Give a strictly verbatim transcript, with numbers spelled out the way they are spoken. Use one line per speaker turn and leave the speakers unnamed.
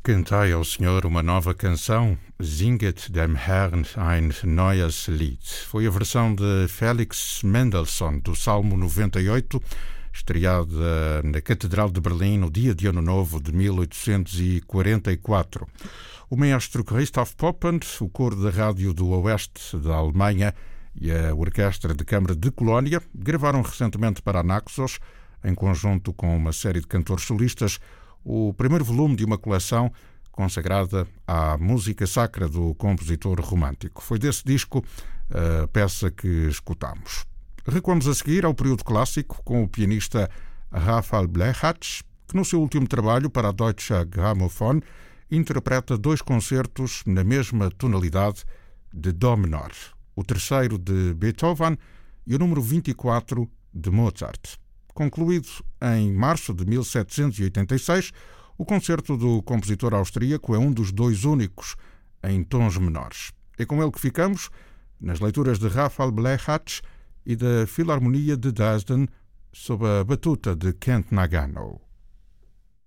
Cantai ao Senhor uma nova canção, Singet dem Herrn ein neues Lied. Foi a versão de Felix Mendelssohn do Salmo noventa e oito, estreada na Catedral de Berlim no dia de Ano Novo de mil oitocentos e quarenta e quatro. O maestro Christoph Poppend, o coro da Rádio do Oeste da Alemanha e a Orquestra de Câmara de Colónia gravaram recentemente para a Naxos, em conjunto com uma série de cantores solistas, o primeiro volume de uma coleção consagrada à música sacra do compositor romântico. Foi desse disco a peça que escutamos. Recuamos a seguir ao período clássico com o pianista Rafael Blechatzsch, que no seu último trabalho para a Deutsche Grammophon interpreta dois concertos na mesma tonalidade de Dó menor, o terceiro de Beethoven e o número vinte e quatro de Mozart. Concluído em março de mil setecentos e oitenta e seis, o concerto do compositor austríaco é um dos dois únicos em tons menores. É com ele que ficamos, nas leituras de Rafael Blechatzsch e da Filarmonia de Dresden, sob a batuta de Kent Nagano.